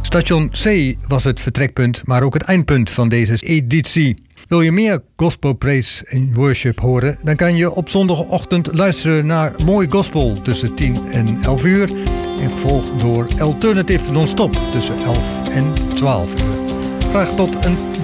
Station C was het vertrekpunt, maar ook het eindpunt van deze editie. Wil je meer gospel praise en worship horen, dan kan je op zondagochtend luisteren naar Mooi Gospel tussen 10 en 11 uur. En gevolgd door Alternative Non-Stop tussen 11 en 12 uur. Graag tot een